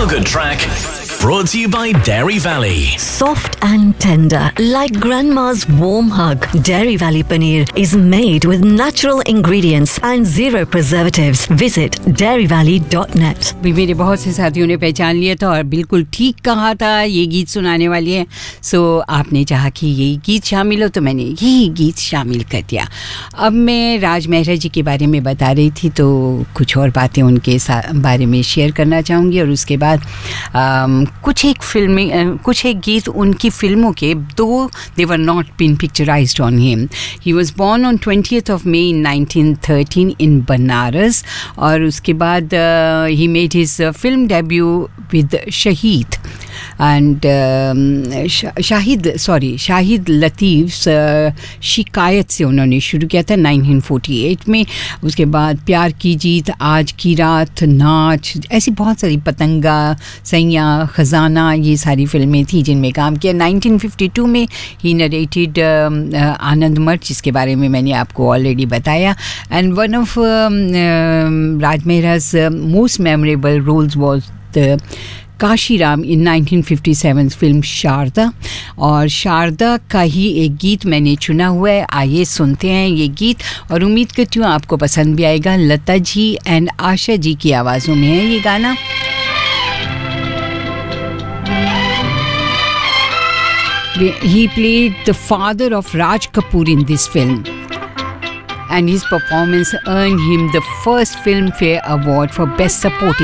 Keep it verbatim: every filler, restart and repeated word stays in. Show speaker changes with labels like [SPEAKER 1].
[SPEAKER 1] Feel Good Track, brought to you by Dairy Valley.
[SPEAKER 2] Soft and tender, like grandma's warm hug. Dairy Valley paneer is made with natural ingredients and zero preservatives. Visit dairy valley dot net.
[SPEAKER 3] भी मेरे बहुत से साथियों ने पहचान लिया था और बिल्कुल ठीक कहा था, ये गीत सुनाने वाली है। सो आपने चाहा कि यही गीत शामिल हो तो मैंने यही गीत शामिल कर दिया। अब मैं राज मेहरा जी के बारे में बता रही थी तो कुछ और बातें उनके बारे में शेयर करना चाहूँगी और उसके बाद आम, कुछ एक फिल्में कुछ एक गीत उनकी फिल्मों के, दो दे were not been picturised on him. He was born on twentieth of May in nineteen thirteen in Banaras और उसके बाद he made his film debut with शहीद एंड शाहिद सॉरी शाहिद लतीफ़ शिकायत से उन्होंने शुरू किया था नाइनटीन फोर्टी एट में। उसके बाद प्यार की जीत, आज की रात, नाच, ऐसी बहुत सारी, पतंगा, सैया, खजाना, ये सारी फिल्में थी जिनमें काम किया। नाइनटीन फिफ्टी टू में ही नरेटेड आनंद मठ, जिसके बारे में मैंने आपको ऑलरेडी बताया। And one of Raj Mehraj most memorable roles was the Kashiram in nineteen fifty seven film Sharda, और शारदा का ही एक गीत मैंने चुना हुआ है। आइए सुनते हैं ये गीत और उम्मीद करती हूँ आपको पसंद भी आएगा। लता जी एंड आशा जी की आवाज़ों में है ये गाना। He played the father of Raj Kapoor in this film, and his performance earned him the first Filmfare Award for Best Supporting